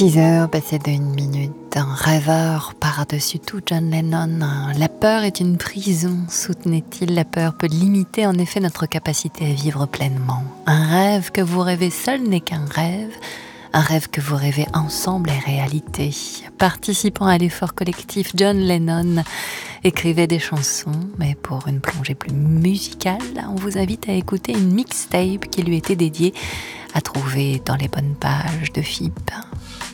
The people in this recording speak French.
6 heures passées d'une minute, un rêveur par-dessus tout John Lennon. La peur est une prison, soutenait-il. La peur peut limiter en effet notre capacité à vivre pleinement. Un rêve que vous rêvez seul n'est qu'un rêve. Un rêve que vous rêvez ensemble est réalité. Participant à l'effort collectif, John Lennon écrivait des chansons, mais pour une plongée plus musicale, on vous invite à écouter une mixtape qui lui était dédiée, à trouver dans les bonnes pages de FIP.